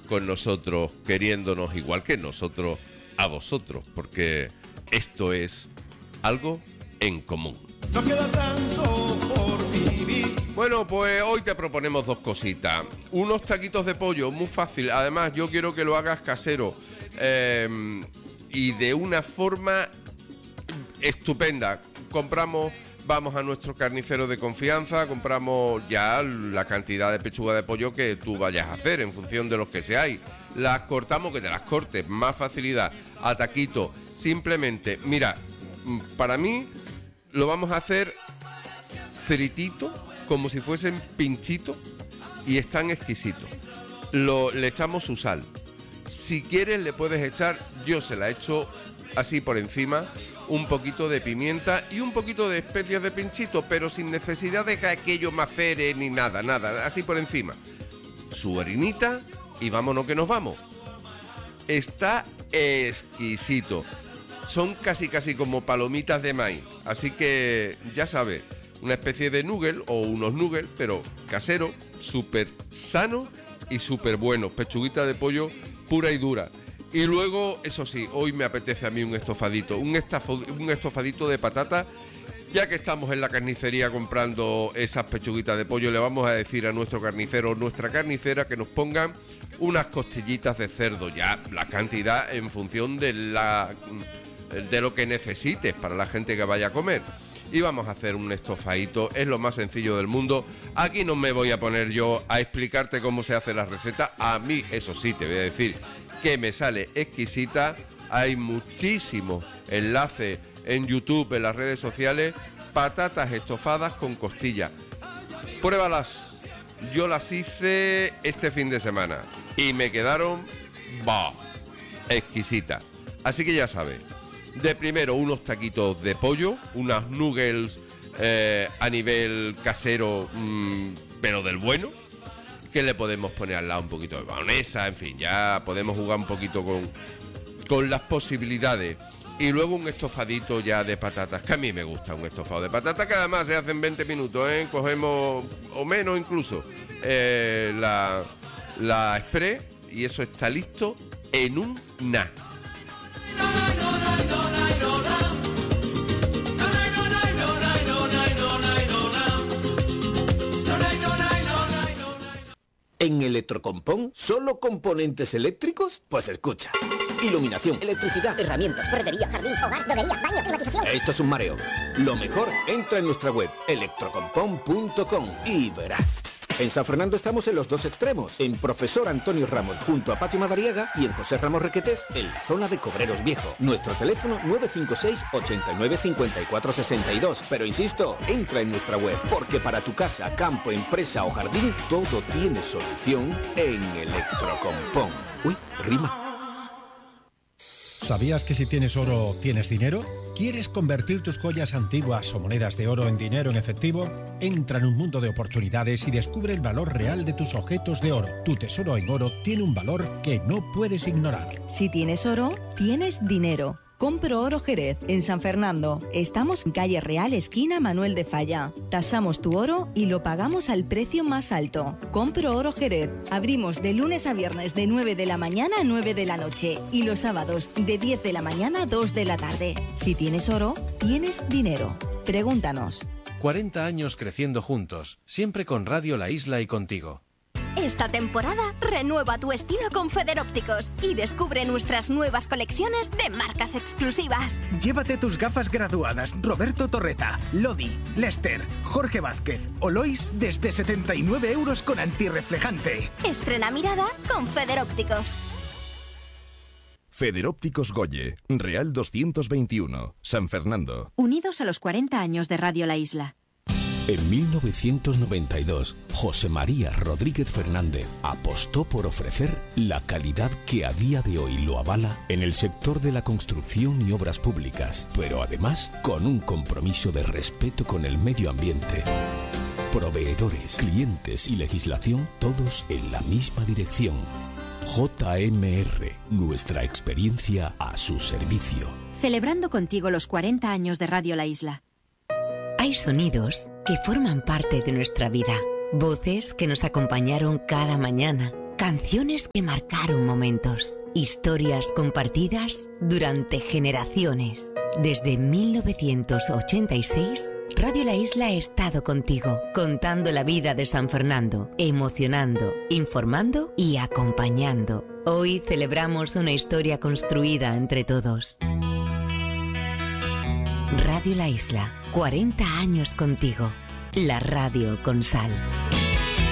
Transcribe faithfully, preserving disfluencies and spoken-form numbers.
con nosotros, queriéndonos igual que nosotros a vosotros, porque esto es algo en común. No queda tanto por vivir. Bueno, pues hoy te proponemos dos cositas. Unos taquitos de pollo, muy fácil. Además, yo quiero que lo hagas casero eh, y de una forma estupenda. Compramos, vamos a nuestro carnicero de confianza, compramos ya la cantidad de pechuga de pollo que tú vayas a hacer en función de los que seáis. Las cortamos, que te las cortes, más facilidad, a taquito. Simplemente, mira, para mí lo vamos a hacer fritito, como si fuesen pinchitos, y están exquisitos. Lo, le echamos su sal. Si quieres le puedes echar, yo se la echo así por encima, un poquito de pimienta y un poquito de especias de pinchito, pero sin necesidad de que aquello macere ni nada, nada, así por encima. Su harinita y vámonos que nos vamos. Está exquisito. Son casi casi como palomitas de maíz, así que ya sabes, una especie de nugget o unos nuggets, pero casero, súper sano y súper bueno. Pechuguita de pollo pura y dura. Y luego, eso sí, hoy me apetece a mí un estofadito, un, estafo, un estofadito de patata. Ya que estamos en la carnicería comprando esas pechuguitas de pollo, le vamos a decir a nuestro carnicero, nuestra carnicera, que nos pongan unas costillitas de cerdo, ya la cantidad en función de la de lo que necesites para la gente que vaya a comer. Y vamos a hacer un estofadito, es lo más sencillo del mundo. Aquí no me voy a poner yo a explicarte cómo se hace la receta. A mí, eso sí, te voy a decir que me sale exquisita. Hay muchísimos enlaces en YouTube, en las redes sociales, patatas estofadas con costilla. Pruébalas. Yo las hice este fin de semana y me quedaron, bah, exquisitas. Así que ya sabes, de primero unos taquitos de pollo, unas nuggets eh, a nivel casero, mmm, pero del bueno, que le podemos poner al lado un poquito de mayonesa, en fin, ya podemos jugar un poquito con, con las posibilidades. Y luego un estofadito ya de patatas, que a mí me gusta un estofado de patatas, que además se hace en veinte minutos, ¿eh? Cogemos, o menos incluso, eh, la, la express, y eso está listo en un na. ¿En Electrocompón solo componentes eléctricos? Pues escucha. Iluminación, electricidad, herramientas, ferretería, jardín, hogar, droguería, baño, climatización. Esto es un mareo. Lo mejor, entra en nuestra web electrocompón punto com y verás. En San Fernando estamos en los dos extremos, en Profesor Antonio Ramos junto a Patio Madariaga y en José Ramos Requetés en la zona de Cobreros Viejo. Nuestro teléfono nueve cinco seis, ocho nueve, cinco cuatro seis dos. Pero insisto, entra en nuestra web, porque para tu casa, campo, empresa o jardín, todo tiene solución en Electrocompón. Uy, rima. ¿Sabías que si tienes oro, tienes dinero? ¿Quieres convertir tus joyas antiguas o monedas de oro en dinero en efectivo? Entra en un mundo de oportunidades y descubre el valor real de tus objetos de oro. Tu tesoro en oro tiene un valor que no puedes ignorar. Si tienes oro, tienes dinero. Compro Oro Jerez, en San Fernando. Estamos en calle Real, esquina Manuel de Falla. Tasamos tu oro y lo pagamos al precio más alto. Compro Oro Jerez. Abrimos de lunes a viernes de nueve de la mañana a nueve de la noche y los sábados de diez de la mañana a dos de la tarde. Si tienes oro, tienes dinero. Pregúntanos. cuarenta años creciendo juntos, siempre con Radio La Isla y contigo. Esta temporada renueva tu estilo con Federópticos y descubre nuestras nuevas colecciones de marcas exclusivas. Llévate tus gafas graduadas Roberto Torreta, Lodi, Lester, Jorge Vázquez o Lois desde setenta y nueve euros con antirreflejante. Estrena mirada con Federópticos. Federópticos Goye, Real doscientos veintiuno, San Fernando. Unidos a los cuarenta años de Radio La Isla. En mil novecientos noventa y dos, José María Rodríguez Fernández apostó por ofrecer la calidad que a día de hoy lo avala en el sector de la construcción y obras públicas, pero además con un compromiso de respeto con el medio ambiente. Proveedores, clientes y legislación, todos en la misma dirección. J M R, nuestra experiencia a su servicio. Celebrando contigo los cuarenta años de Radio La Isla. Hay sonidos que forman parte de nuestra vida, voces que nos acompañaron cada mañana, Canciones que marcaron momentos, historias compartidas durante generaciones. Desde mil novecientos ochenta y seis, Radio La Isla ha estado contigo, contando la vida de San Fernando, emocionando, informando y acompañando. Hoy celebramos una historia construida entre todos. Radio La Isla, cuarenta años contigo. La radio con sal.